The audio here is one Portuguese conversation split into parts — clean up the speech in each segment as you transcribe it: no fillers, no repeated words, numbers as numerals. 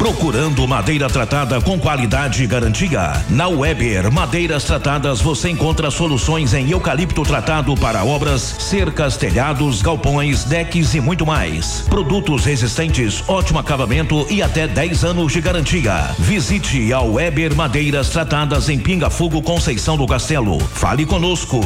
Procurando madeira tratada com qualidade e garantia? Na Weber Madeiras Tratadas você encontra soluções em eucalipto tratado para obras, cercas, telhados, galpões, decks e muito mais. Produtos resistentes, ótimo acabamento e até 10 anos de garantia. Visite a Weber Madeiras Tratadas em Pinga Fogo, Conceição do Castelo. Fale conosco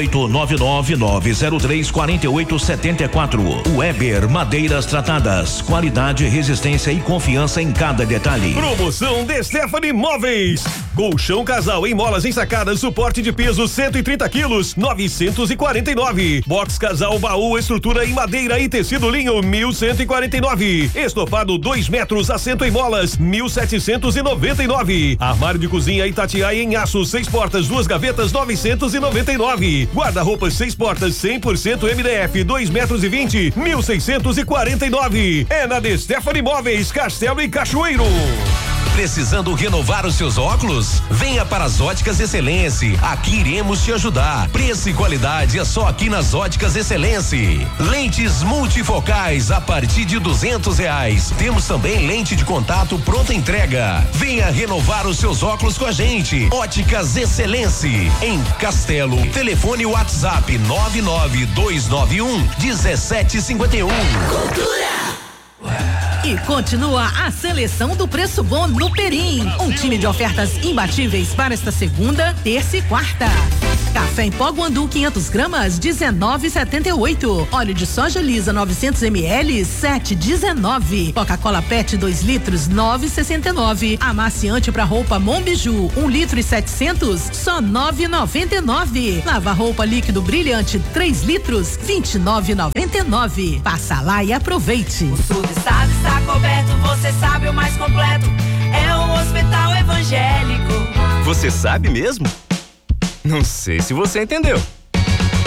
2899034874. Weber Madeiras Tratadas, qualidade, resistência e confiança em cada detalhe. Promoção de Stephanie Móveis. Colchão casal em molas ensacadas, suporte de peso 130 quilos, 949. Box casal baú, estrutura em madeira e tecido linho, 1.149. Estofado 2 metros, assento em molas, 1.799. Armário de cozinha Itatiaia em aço, 6 portas, 2 gavetas, 999. Guarda-roupas 6 portas, 100% MDF, 2 metros e 20, 1.649. É na de Stephanie Móveis, Castelo e Cachoeiro. Precisando renovar os seus óculos? Venha para as Óticas Excelência. Aqui iremos te ajudar. Preço e qualidade é só aqui nas Óticas Excelência. Lentes multifocais a partir de R$200. Temos também lente de contato pronta entrega. Venha renovar os seus óculos com a gente. Óticas Excelência em Castelo. Telefone WhatsApp 99291-1751. E continua a seleção do Preço Bom no Perim. Um time de ofertas imbatíveis para esta segunda, terça e quarta. Café em pó Guandu 500 gramas, 19,78. Óleo de soja lisa 900 ml, 7,19. Coca-Cola PET 2 litros, 9,69. Amaciante para roupa Monbiju 1 litro e 700, só 9,99. Lava roupa líquido brilhante 3 litros, 29,99. Passa lá e aproveite. O Subestado está coberto, você sabe o mais completo. É um hospital evangélico. Você sabe mesmo? Não sei se você entendeu.